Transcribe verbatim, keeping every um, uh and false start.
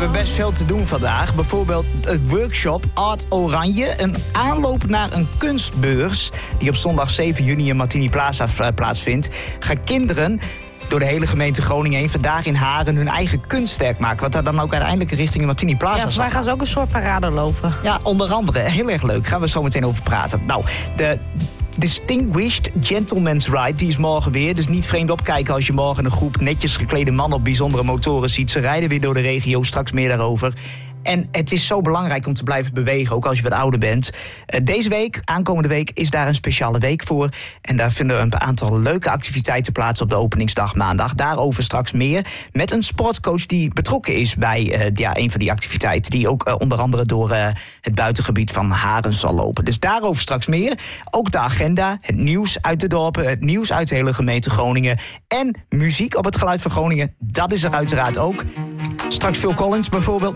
hebben best veel te doen vandaag. Bijvoorbeeld het workshop Art Oranje. Een aanloop naar een kunstbeurs die op zondag zeven juni in Martini Plaza plaatsvindt. Gaan kinderen door de hele gemeente Groningen heen vandaag in Haren hun eigen kunstwerk maken. Wat daar dan ook uiteindelijk richting de Martini Plaza Ja, zal wij gaan ze ook een soort parade lopen. Ja, onder andere. Heel erg leuk. Gaan we zo meteen over praten. Nou, de Distinguished Gentleman's Ride, die is morgen weer. Dus niet vreemd opkijken als je morgen een groep netjes geklede mannen op bijzondere motoren ziet. Ze rijden weer door de regio, straks meer daarover. En het is zo belangrijk om te blijven bewegen, ook als je wat ouder bent. Uh, deze week, aankomende week, is daar een speciale week voor. En daar vinden we een aantal leuke activiteiten plaats op de openingsdag maandag. Daarover straks meer. Met een sportcoach die betrokken is bij uh, ja, een van die activiteiten. Die ook uh, onder andere door uh, het buitengebied van Haren zal lopen. Dus daarover straks meer. Ook de agenda, het nieuws uit de dorpen, het nieuws uit de hele gemeente Groningen. En muziek op het Geluid van Groningen, dat is er uiteraard ook. Straks Phil Collins bijvoorbeeld.